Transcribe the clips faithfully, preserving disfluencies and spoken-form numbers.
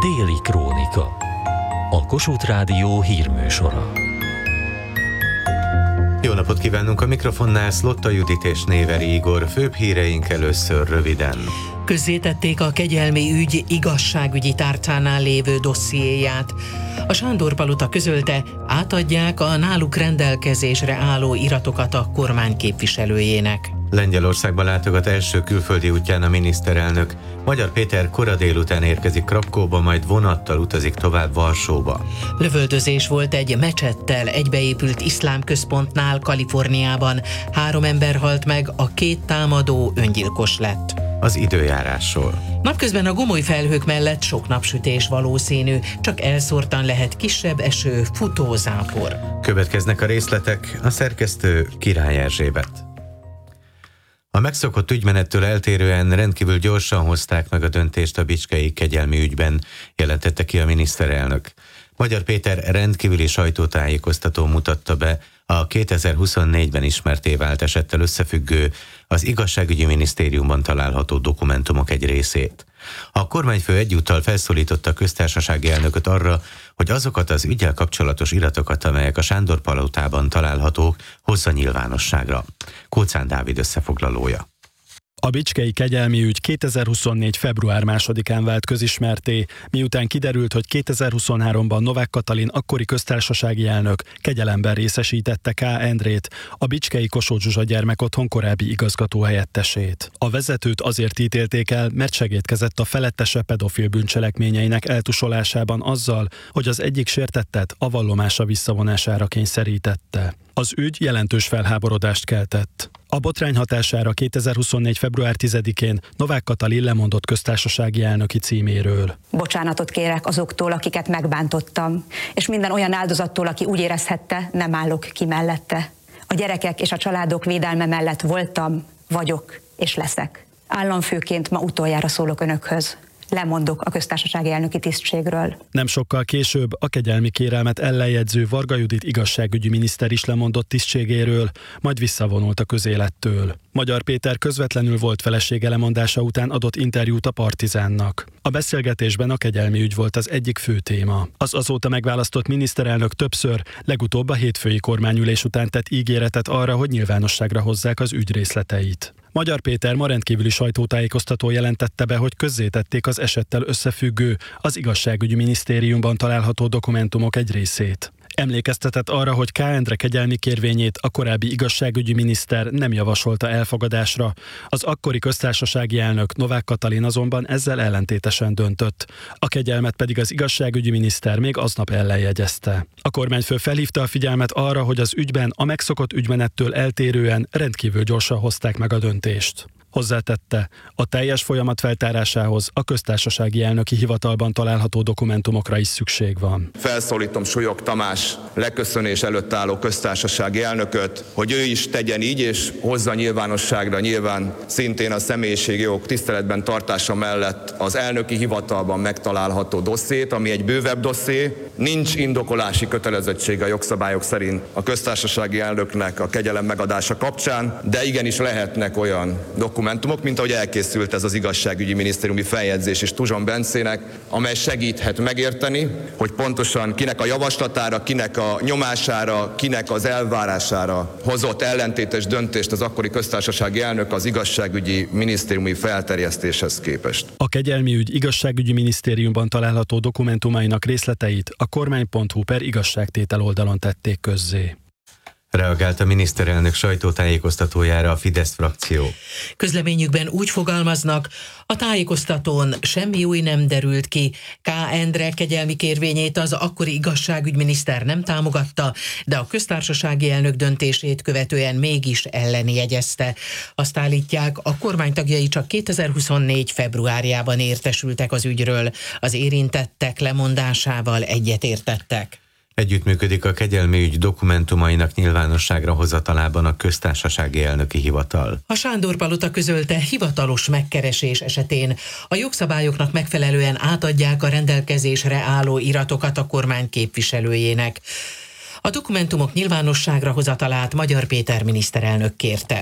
Déli Krónika. A Kossuth Rádió hírműsora. Jó napot kívánunk, a mikrofonnál Szlotta Judit és Néveri Igor. Főbb híreink először röviden. Közzétették a kegyelmi ügy igazságügyi tárcánál lévő dossziéját. A Sándor Palota közölte, átadják a náluk rendelkezésre álló iratokat a kormány képviselőjének. Lengyelországba látogat első külföldi útján a miniszterelnök. Magyar Péter kora délután érkezik Krakkóba, majd vonattal utazik tovább Varsóba. Lövöldözés volt egy mecsettel egybeépült iszlám központnál Kaliforniában. Három ember halt meg, a két támadó öngyilkos lett. Az időjárásról. Napközben a gomoly felhők mellett sok napsütés valószínű, csak elszórtan lehet kisebb eső, futózápor. Következnek a részletek, a szerkesztő Király Erzsébet. A megszokott ügymenettől eltérően rendkívül gyorsan hozták meg a döntést a bicskei kegyelmi ügyben, jelentette ki a miniszterelnök. Magyar Péter rendkívüli sajtótájékoztató mutatta be a kétezer-huszonnégyben ismertté vált esettel összefüggő, az igazságügyi minisztériumban található dokumentumok egy részét. A kormányfő egyúttal felszólította a köztársasági elnököt arra, hogy azokat az üggyel kapcsolatos iratokat, amelyek a Sándor Palotában találhatók, hozza nyilvánosságra. Kóczán Dávid összefoglalója. A bicskei kegyelmi ügy kétezer-huszonnégy. február másodikán vált közismertté, miután kiderült, hogy kétezer-huszonháromban Novák Katalin akkori köztársasági elnök kegyelemben részesítette K. Endrét, a bicskei Kossuth Zsuzsa gyermekotthon korábbi igazgató helyettesét. A vezetőt azért ítélték el, mert segédkezett a felettese pedofil bűncselekményeinek eltusolásában azzal, hogy az egyik sértettet a vallomása visszavonására kényszerítette. Az ügy jelentős felháborodást keltett. A botrány hatására kétezer-huszonnégy. február tizedikén Novák Katalin lemondott köztársasági elnöki címéről. Bocsánatot kérek azoktól, akiket megbántottam, és minden olyan áldozattól, aki úgy érezhette, nem állok ki mellette. A gyerekek és a családok védelme mellett voltam, vagyok és leszek. Államfőként ma utoljára szólok önökhöz. Lemondok a köztársasági elnöki tisztségről. Nem sokkal később a kegyelmi kérelmet ellenjegyző Varga Judit igazságügyi miniszter is lemondott tisztségéről, majd visszavonult a közélettől. Magyar Péter közvetlenül volt felesége lemondása után adott interjút a Partizánnak. A beszélgetésben a kegyelmi ügy volt az egyik fő téma. Az azóta megválasztott miniszterelnök többször, legutóbb a hétfői kormányülés után tett ígéretet arra, hogy nyilvánosságra hozzák az ügy részleteit. Magyar Péter ma rendkívüli sajtótájékoztató jelentette be, hogy közzétették az esettel összefüggő, az igazságügyi minisztériumban található dokumentumok egy részét. Emlékeztetett arra, hogy K. Endre kegyelmi kérvényét a korábbi igazságügyi miniszter nem javasolta elfogadásra. Az akkori köztársasági elnök Novák Katalin azonban ezzel ellentétesen döntött. A kegyelmet pedig az igazságügyi miniszter még aznap ellenjegyezte. A kormányfő felhívta a figyelmet arra, hogy az ügyben a megszokott ügymenettől eltérően rendkívül gyorsan hozták meg a döntést. Hozzátette, a teljes folyamat feltárásához a köztársasági elnöki hivatalban található dokumentumokra is szükség van. Felszólítom Súlyog Tamás leköszönés előtt álló köztársasági elnököt, hogy ő is tegyen így, és hozza nyilvánosságra nyilván szintén a személyiségi jogok tiszteletben tartása mellett az elnöki hivatalban megtalálható dossziét, ami egy bővebb dosszié. Nincs indokolási kötelezettség a jogszabályok szerint a köztársasági elnöknek a kegyelem megadása kapcsán, de igenis lehetnek olyan dokumentumok, mint ahogy elkészült ez az igazságügyi minisztériumi feljegyzés is Tuzson Bencének, amely segíthet megérteni, hogy pontosan kinek a javaslatára, kinek a nyomására, kinek az elvárására hozott ellentétes döntést az akkori köztársasági elnök az igazságügyi minisztériumi felterjesztéshez képest. A kegyelmi ügy igazságügyi minisztériumban található dokumentumainak részleteit a kormány pont hu per igazságtétel oldalon tették közzé. Reagált a miniszterelnök sajtótájékoztatójára a Fidesz frakció. Közleményükben úgy fogalmaznak, a tájékoztatón semmi új nem derült ki. K. Endre kegyelmi kérvényét az akkori igazságügyminiszter nem támogatta, de a köztársasági elnök döntését követően mégis ellenjegyezte. Azt állítják, a kormány tagjai csak kétezer-huszonnégy. februárjában értesültek az ügyről. Az érintettek lemondásával egyetértettek. Együttműködik a kegyelmi ügy dokumentumainak nyilvánosságra hozatalában a köztársasági elnöki hivatal. A Sándor Palota közölte, hivatalos megkeresés esetén a jogszabályoknak megfelelően átadják a rendelkezésre álló iratokat a kormány képviselőjének. A dokumentumok nyilvánosságra hozatalát Magyar Péter miniszterelnök kérte.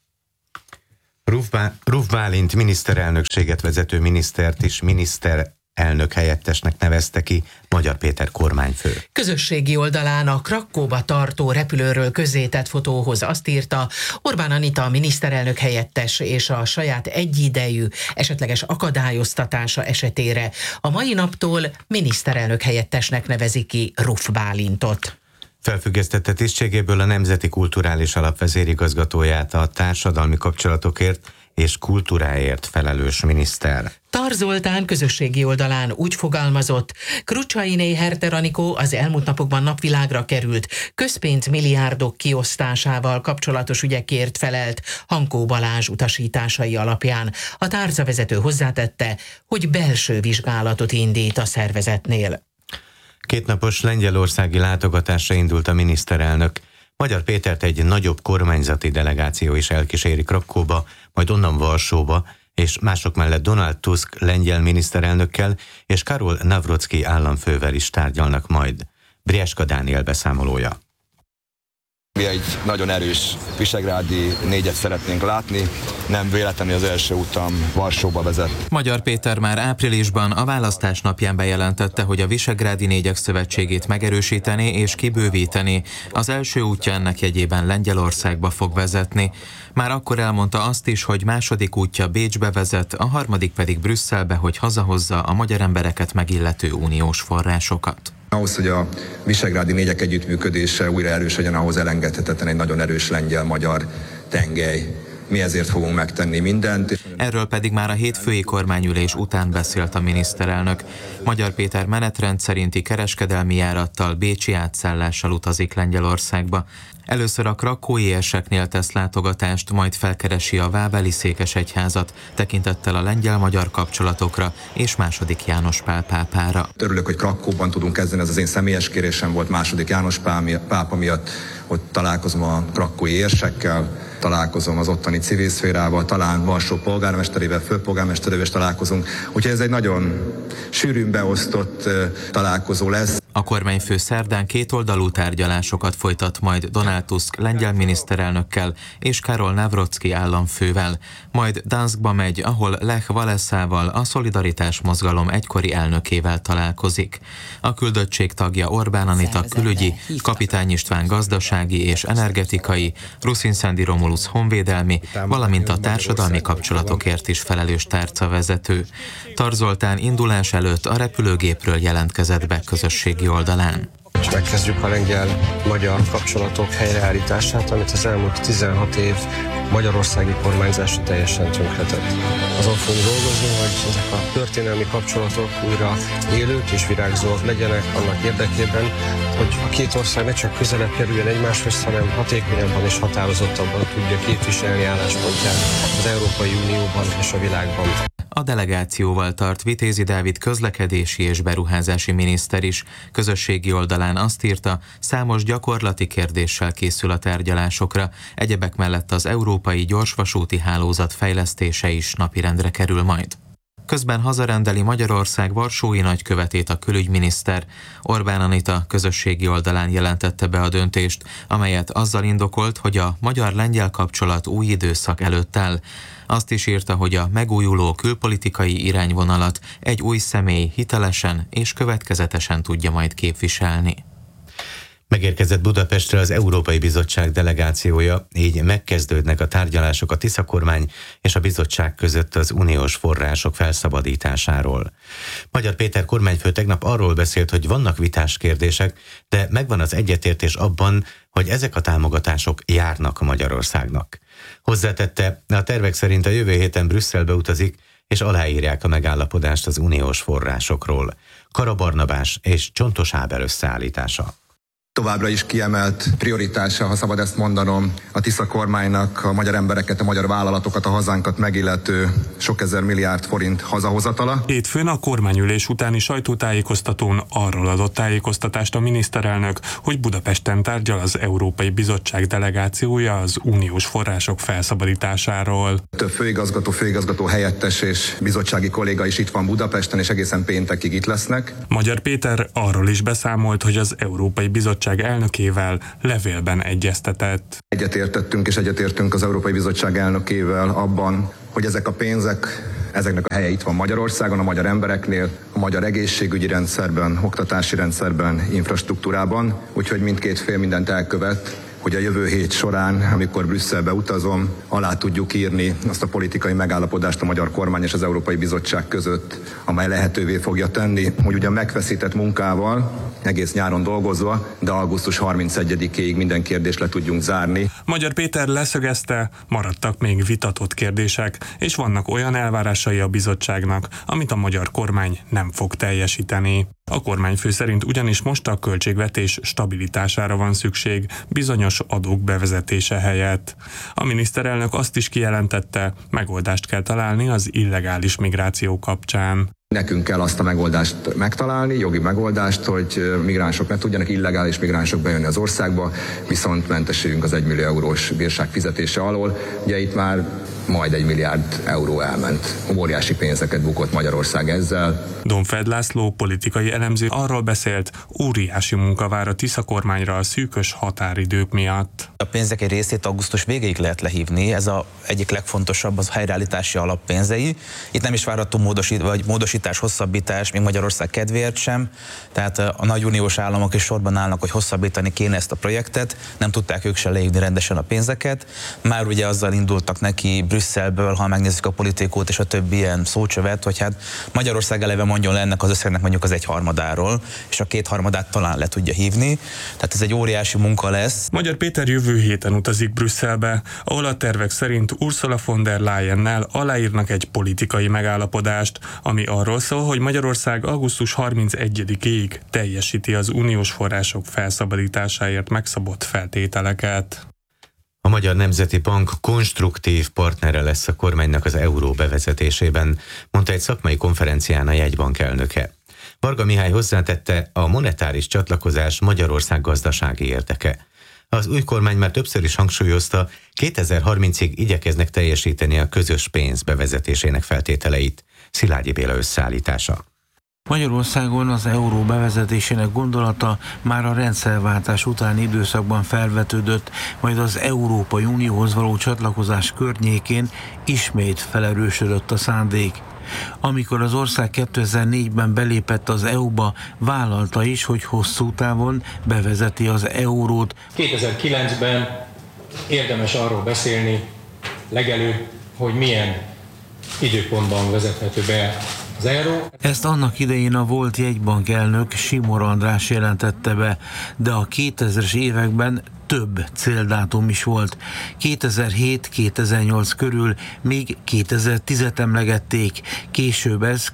Ruf Bálint miniszterelnökséget vezető minisztert is miniszter elnök helyettesnek nevezte ki Magyar Péter kormányfő. Közösségi oldalán a Krakkóba tartó repülőről közzétett fotóhoz azt írta, Orbán Anita miniszterelnök helyettes és a saját egyidejű esetleges akadályoztatása esetére a mai naptól miniszterelnök helyettesnek nevezi ki Ruff Bálintot. Felfüggesztette tisztségéből a Nemzeti Kulturális Alap vezérigazgatóját, a társadalmi kapcsolatokért és kultúráért felelős miniszter. Tar Zoltán közösségi oldalán úgy fogalmazott, Krucsainé Herter Anikó az elmúlt napokban napvilágra került, közpénzmilliárdok kiosztásával kapcsolatos ügyekért felelt Hankó Balázs utasításai alapján. A tárcavezető hozzátette, hogy belső vizsgálatot indít a szervezetnél. Kétnapos lengyelországi látogatásra indult a miniszterelnök. Magyar Pétert egy nagyobb kormányzati delegáció is elkíséri Krakkóba, majd onnan Varsóba, és mások mellett Donald Tusk lengyel miniszterelnökkel és Karol Nawrocki államfővel is tárgyalnak majd. Brieska Dániel beszámolója. Mi egy nagyon erős visegrádi négyet szeretnénk látni, nem véletlenül az első utam Varsóba vezet. Magyar Péter már áprilisban a választás napján bejelentette, hogy a Visegrádi Négyek Szövetségét megerősíteni és kibővíteni. Az első útja ennek jegyében Lengyelországba fog vezetni. Már akkor elmondta azt is, hogy második útja Bécsbe vezet, a harmadik pedig Brüsszelbe, hogy hazahozza a magyar embereket megillető uniós forrásokat. Ahhoz, hogy a visegrádi négyek együttműködése újra erős legyen, ahhoz elengedhetetlen egy nagyon erős lengyel-magyar tengely. Mi ezért fogunk megtenni mindent. Erről pedig már a hétfői kormányülés után beszélt a miniszterelnök. Magyar Péter menetrend szerinti kereskedelmi járattal, bécsi átszállással utazik Lengyelországba. Először a krakkói érseknél tesz látogatást, majd felkeresi a vábeli székesegyházat, tekintettel a lengyel-magyar kapcsolatokra és második János Pál pápára. Örülök, hogy Krakkóban tudunk kezdeni, ez az én személyes kérésem volt második János pápa miatt, hogy találkozom a krakkói érsekkel, találkozom az ottani civil szférával, talán Varsó polgármesterével, főpolgármesterével is találkozunk. Úgyhogy ez egy nagyon sűrűn beosztott találkozó lesz. A kormányfő szerdán kétoldalú tárgyalásokat folytat majd Donald Tusk lengyel miniszterelnökkel és Karol Nawrocki államfővel. Majd Danskba megy, ahol Lech Walesával, a Szolidaritás mozgalom egykori elnökével találkozik. A küldöttség tagja Orbán Anita külügyi, Kapitány István gazdasági és energetikai, Ruszin-Szendi Romulusz honvédelmi, valamint a társadalmi kapcsolatokért is felelős tárcavezető. Tar Zoltán indulás előtt a repülőgépről jelentkezett be közösségi oldalán. És megkezdjük a lengyel-magyar kapcsolatok helyreállítását, amit az elmúlt tizenhat év magyarországi kormányzása teljesen tönkretett. Azon fogunk dolgozni, hogy ezek a történelmi kapcsolatok újra élők és virágzóak legyenek annak érdekében, hogy a két ország ne csak közelebb kerüljön egymáshoz, hanem hatékonyabban és határozottabban tudja képviselni álláspontját az Európai Unióban és a világban. A delegációval tart Vitézi Dávid közlekedési és beruházási miniszter is. Közösségi oldalán azt írta, számos gyakorlati kérdéssel készül a tárgyalásokra, egyebek mellett az európai gyorsvasúti hálózat fejlesztése is napirendre kerül majd. Közben hazarendeli Magyarország varsói nagykövetét a külügyminiszter. Orbán Anita közösségi oldalán jelentette be a döntést, amelyet azzal indokolt, hogy a magyar-lengyel kapcsolat új időszak előtt áll. Azt is írta, hogy a megújuló külpolitikai irányvonalat egy új személy hitelesen és következetesen tudja majd képviselni. Megérkezett Budapestre az Európai Bizottság delegációja, így megkezdődnek a tárgyalások a Tisza kormány és a bizottság között az uniós források felszabadításáról. Magyar Péter kormányfő tegnap arról beszélt, hogy vannak vitás kérdések, de megvan az egyetértés abban, hogy ezek a támogatások járnak Magyarországnak. Hozzátette, a tervek szerint a jövő héten Brüsszelbe utazik, és aláírják a megállapodást az uniós forrásokról. Kara Barnabás és Csontos Ábel összeállítása. Továbbra is kiemelt prioritása, ha szabad ezt mondanom, a Tisza kormánynak a magyar embereket, a magyar vállalatokat, a hazánkat megillető sok ezer milliárd forint hazahozatala. Hétfőn a kormányülés utáni sajtótájékoztatón arról adott tájékoztatást a miniszterelnök, hogy Budapesten tárgyal az Európai Bizottság delegációja az uniós források felszabadításáról. Több főigazgató, főigazgató helyettes és bizottsági kolléga is itt van Budapesten, és egészen péntekig itt lesznek. Magyar Péter arról is beszámolt, hogy az Európai Bizottság elnökével levélben egyeztetett. Egyetértettünk és egyetértünk az Európai Bizottság elnökével abban, hogy ezek a pénzek ezeknek a helye itt van Magyarországon, a magyar embereknél, a magyar egészségügyi rendszerben, oktatási rendszerben, infrastruktúrában, úgyhogy mindkét fél mindent elkövet, hogy a jövő hét során, amikor Brüsszelbe utazom, alá tudjuk írni azt a politikai megállapodást a magyar kormány és az Európai Bizottság között, amely lehetővé fogja tenni, hogy ugyan megfeszített munkával, egész nyáron dolgozva, de augusztus harmincegyedikéig minden kérdést le tudjunk zárni. Magyar Péter leszögezte, maradtak még vitatott kérdések, és vannak olyan elvárásai a bizottságnak, amit a magyar kormány nem fog teljesíteni. A kormányfő szerint ugyanis most a költségvetés stabilitására van szükség, bizonyos adók bevezetése helyett. A miniszterelnök azt is kijelentette, megoldást kell találni az illegális migráció kapcsán. Nekünk kell azt a megoldást megtalálni, jogi megoldást, hogy migránsok ne tudjanak, illegális migránsok bejönni az országba, viszont mentesüljünk az egymillió eurós bírság fizetése alól. Ugye itt már majd egy milliárd euró elment. Óriási pénzeket bukott Magyarország ezzel. Donfeld László politikai elemző arról beszélt, óriási munka vár a Tisza kormányra a szűkös határidők miatt. A pénzek egy részét augusztus végéig lehet lehívni, ez a egyik legfontosabb az helyreállítási alappénzei. Itt nem is várható módosít, vagy módosítás, hosszabbítás, még Magyarország kedvéért sem. Tehát a nagy uniós államok is sorban állnak, hogy hosszabbítani kéne ezt a projektet, nem tudták ők se lehívni rendesen a pénzeket. Már ugye azzal indultak neki Brüsszelből, ha megnézzük a Politikót és a többi ilyen szócsövet, hogy hát Magyarország eleve mondjon le ennek az összegnek mondjuk az egyharmadáról, és a kétharmadát talán le tudja hívni. Tehát ez egy óriási munka lesz. Magyar Péter jövő héten utazik Brüsszelbe, ahol a tervek szerint Ursula von der Leyennel aláírnak egy politikai megállapodást, ami arról szól, hogy Magyarország augusztus harmincegyedikéig teljesíti az uniós források felszabadításáért megszabott feltételeket. A Magyar Nemzeti Bank konstruktív partnere lesz a kormánynak az euró bevezetésében, mondta egy szakmai konferencián a jegybank elnöke. Varga Mihály hozzátette, a monetáris csatlakozás Magyarország gazdasági érdeke. Az új kormány már többször is hangsúlyozta, kétezer-harmincig igyekeznek teljesíteni a közös pénz bevezetésének feltételeit. Szilágyi Béla összeállítása. Magyarországon az euró bevezetésének gondolata már a rendszerváltás utáni időszakban felvetődött, majd az Európai Unióhoz való csatlakozás környékén ismét felerősödött a szándék. Amikor az ország kétezer-négyben belépett az é u-ba, vállalta is, hogy hosszú távon bevezeti az eurót. kétezer-kilencben érdemes arról beszélni legelőbb, hogy milyen időpontban vezethető be az euró. Ezt annak idején a volt jegybank elnök Simor András jelentette be, de a kétezres években több céldátum is volt. kétezer-hét-kétezer-nyolc körül még kétezer-tízet emlegették, később ez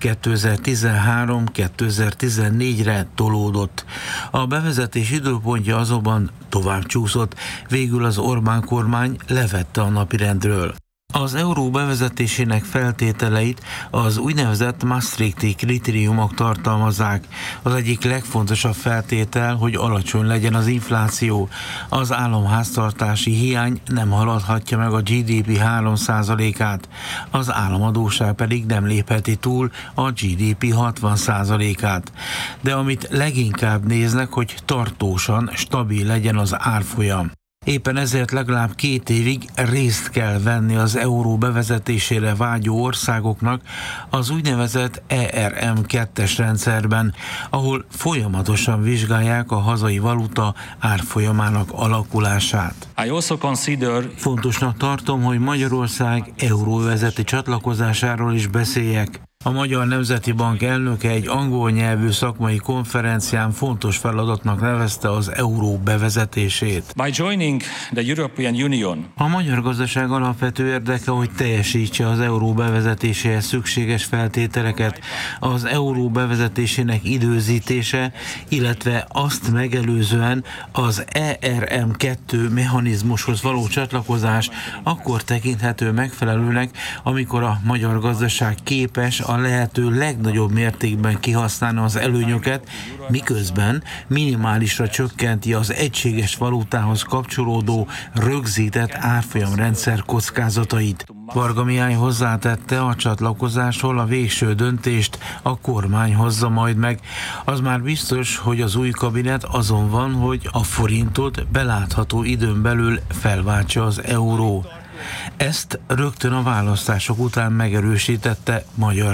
kétezer-tizenhárom-kétezer-tizennégyre tolódott. A bevezetés időpontja azonban tovább csúszott, végül az Orbán kormány levette a napirendről. Az euró bevezetésének feltételeit az úgynevezett Maastrichti kritériumok tartalmazzák. Az egyik legfontosabb feltétel, hogy alacsony legyen az infláció. Az államháztartási hiány nem haladhatja meg a gé dé pé három százalékát, az államadósság pedig nem lépheti túl a gé dé pé hatvan százalékát. De amit leginkább néznek, hogy tartósan stabil legyen az árfolyam. Éppen ezért legalább két évig részt kell venni az euró bevezetésére vágyó országoknak az úgynevezett é er em kettes rendszerben, ahol folyamatosan vizsgálják a hazai valuta árfolyamának alakulását. I also consider... Fontosnak tartom, hogy Magyarország euróvezeti csatlakozásáról is beszéljek. A Magyar Nemzeti Bank elnöke egy angol nyelvű szakmai konferencián fontos feladatnak nevezte az euró bevezetését. By joining the European Union. A magyar gazdaság alapvető érdeke, hogy teljesítse az euró bevezetéséhez szükséges feltételeket. Az euró bevezetésének időzítése, illetve azt megelőzően az é er em kettő mechanizmushoz való csatlakozás akkor tekinthető megfelelőnek, amikor a magyar gazdaság képes a lehető legnagyobb mértékben kihasználni az előnyöket, miközben minimálisra csökkenti az egységes valutához kapcsolódó rögzített árfolyamrendszer kockázatait. Varga Mihály hozzátette, a csatlakozásról a végső döntést a kormány hozza majd meg. Az már biztos, hogy az új kabinet azon van, hogy a forintot belátható időn belül felváltsa az euró. Ezt rögtön a választások után megerősítette magyar